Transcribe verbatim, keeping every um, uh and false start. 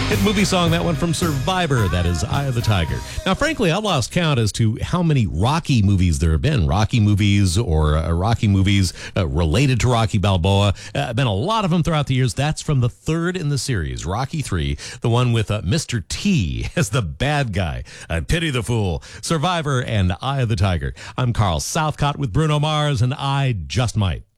Hit movie song, that one from Survivor. That is Eye of the Tiger. Now, frankly, I lost count as to how many Rocky movies there have been. Rocky movies or uh, Rocky movies uh, related to Rocky Balboa. Uh, been a lot of them throughout the years. That's from the third in the series, Rocky three, the one with uh, Mister T as the bad guy. I pity the fool. Survivor and Eye of the Tiger. I'm Carl Southcott with Bruno Mars, and I just might.